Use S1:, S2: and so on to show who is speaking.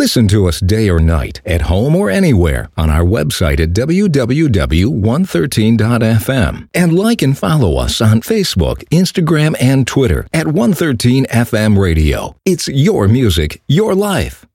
S1: Listen to us day or night, at home or anywhere, on our website at www.113.fm. And like and follow us on Facebook, Instagram, and Twitter at 113 FM Radio. It's your music, your life.